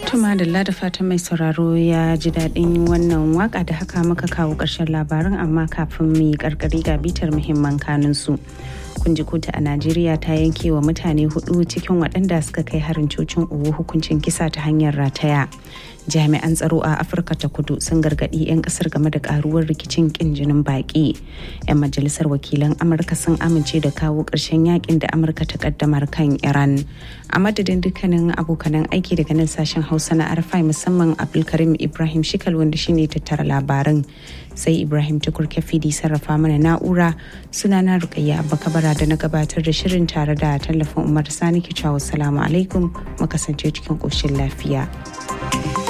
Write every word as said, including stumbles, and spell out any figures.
Tuma da da fatan mai sauraro ya ji daɗin wannan waka da haka muka kawo ƙarshen labarin, amma kafin mu yi ƙarƙari ga bitar muhimman kanunsu. Kunji kotu a Najeriya ta yanke wa mutane hudu cikin waɗanda suka kai harin cocin Owo hukuncin kisa ta hanyar rataya. Jami'an tsaro a Afirka ta Kudu sun gargaɗi 'yan ƙasar game da ƙaruwar rikicin ƙin jinin baƙi. 'Yan majalisar wakilan Amurka sun amince da kawo ƙarshen yakin da Amurka ta ƙaddamar kan Iran. A madadin dukkanin abokanan aiki daga nan sashen Hausa na Arfai, musamman Abdulkarim Ibrahim Shikal wanda shine tattara labaran, sai Ibrahim Tukur Kafidi sarrafa mana na'ura. Sunana Rukayya Abba Kabara da na gabatar da shirin tare da tallafin Umar Sani Kicawo. Salamu alaikum, mu kasance cikin ƙoshin lafiya.